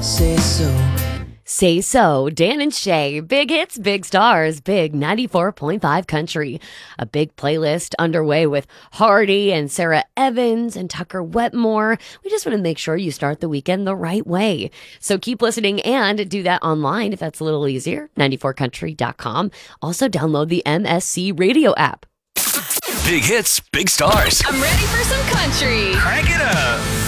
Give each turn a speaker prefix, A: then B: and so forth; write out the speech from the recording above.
A: Say so.
B: Say So, Dan and Shay, big hits, big stars, big 94.5 country. A big playlist underway with Hardy and Sarah Evans and Tucker Wetmore. We just want to make sure you start the weekend the right way. So keep listening and do that online if that's a little easier, 94country.com. Also download the MSC Radio app.
C: Big hits, big stars.
D: I'm ready for some country.
C: Crank it up.